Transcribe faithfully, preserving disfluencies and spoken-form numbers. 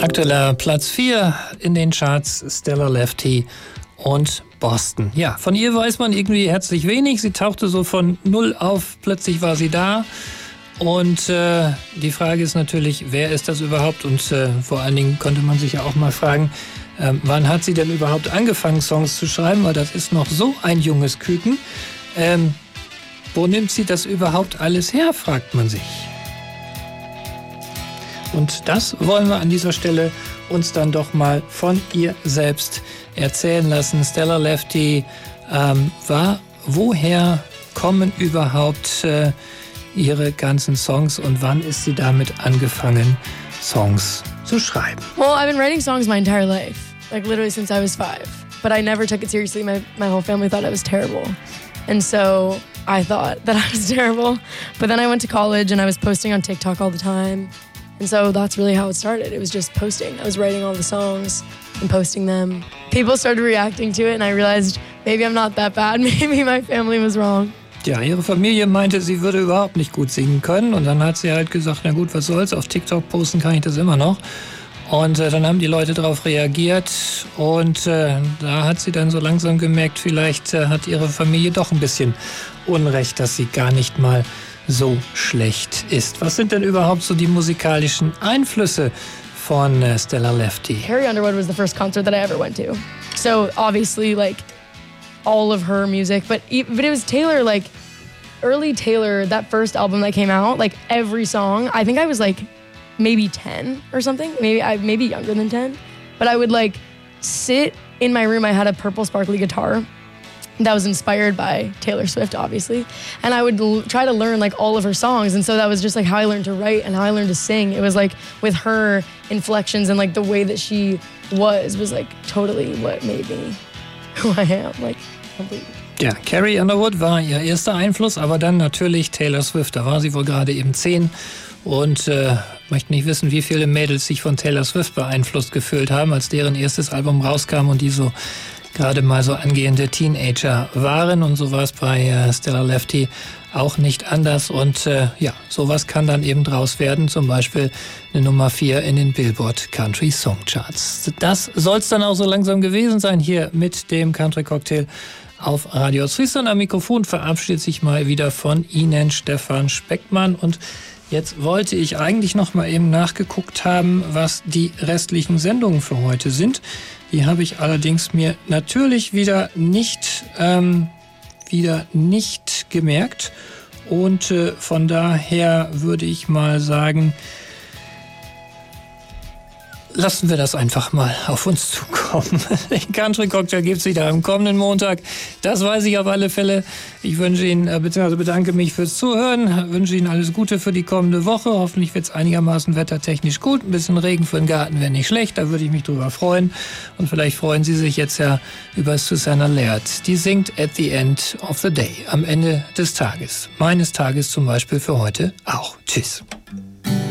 Aktueller Platz vier in den Charts, Stella Lefty und Boston. Ja, von ihr weiß man irgendwie herzlich wenig. Sie tauchte so von null auf, plötzlich war sie da. Und äh, die Frage ist natürlich, wer ist das überhaupt? Und äh, vor allen Dingen konnte man sich ja auch mal fragen, äh, wann hat sie denn überhaupt angefangen, Songs zu schreiben? Weil das ist noch so ein junges Küken. Ähm, wo nimmt sie das überhaupt alles her, fragt man sich. Und das wollen wir an dieser Stelle uns dann doch mal von ihr selbst erzählen lassen. Stella Lefty ähm, war, woher kommen überhaupt äh, ihre ganzen Songs und wann ist sie damit angefangen, Songs zu schreiben? Well, I've been writing songs my entire life, like literally since I was five. But I never took it seriously. My, my whole family thought I was terrible. And so I thought that I was terrible. But then I went to college and I was posting on TikTok all the time. And so that's really how it started. It was just posting. I was writing all the songs and posting them. People started reacting to it and I realized maybe I'm not that bad. Maybe my family was wrong. Ja, ihre Familie meinte, sie würde überhaupt nicht gut singen können. Und dann hat sie halt gesagt, na gut, was soll's, auf TikTok posten kann ich das immer noch. Und äh, dann haben die Leute darauf reagiert. Und äh, da hat sie dann so langsam gemerkt, vielleicht äh, hat ihre Familie doch ein bisschen Unrecht, dass sie gar nicht mal so schlecht ist. Was sind denn überhaupt so die musikalischen Einflüsse von äh, Stella Lefty? Carrie Underwood was the first concert that I ever went to. So obviously like all of her music, but but it was Taylor, like early Taylor, that first album that came out, like every song, I think I was like maybe ten or something, maybe I maybe younger than ten, but I would like sit in my room. I had a purple sparkly guitar that was inspired by Taylor Swift, obviously, and I would l- try to learn like all of her songs, and so that was just like how I learned to write and how I learned to sing. It was like with her inflections and like the way that she was was like totally what made me who I am, like completely. Ja, Carrie Underwood war ihr erster Einfluss, aber dann natürlich Taylor Swift. Da war sie wohl gerade eben zehn und äh, möchte nicht wissen, wie viele Mädels sich von Taylor Swift beeinflusst gefühlt haben, als deren erstes Album rauskam und die so gerade mal so angehende Teenager waren. Und so war es bei äh, Stella Lefty auch nicht anders. Und äh, ja, sowas kann dann eben draus werden, zum Beispiel eine Nummer vier in den Billboard Country Song Charts. Das soll es dann auch so langsam gewesen sein hier mit dem Country Cocktail auf Radio Ostfriesland. Am Mikrofon verabschiedet sich mal wieder von Ihnen Stefan Speckmann. Und jetzt wollte ich eigentlich noch mal eben nachgeguckt haben, was die restlichen Sendungen für heute sind. Die habe ich allerdings mir natürlich wieder nicht, ähm, wieder nicht gemerkt. Und äh, von daher würde ich mal sagen, lassen wir das einfach mal auf uns zukommen. Den Country Cocktail gibt es wieder am kommenden Montag. Das weiß ich auf alle Fälle. Ich wünsche Ihnen, beziehungsweise bedanke mich fürs Zuhören. Wünsche Ihnen alles Gute für die kommende Woche. Hoffentlich wird es einigermaßen wettertechnisch gut. Ein bisschen Regen für den Garten wäre nicht schlecht. Da würde ich mich drüber freuen. Und vielleicht freuen Sie sich jetzt ja über Susanna Laird. Die singt At the End of the Day. Am Ende des Tages. Meines Tages zum Beispiel für heute auch. Tschüss.